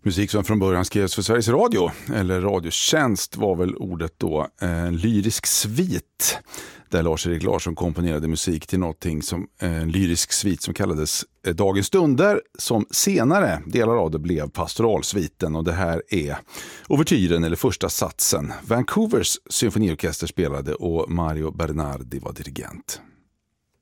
Musik som från början skrevs för Sveriges Radio, eller Radiotjänst var väl ordet då, en lyrisk svit. Där Lars-Erik Larsson komponerade musik till någonting som en lyrisk svit som kallades Dagens stunder, som senare delar av det blev pastoralsviten, och det här är ouvertyren eller första satsen. Vancouvers symfoniorkester spelade och Mario Bernardi var dirigent.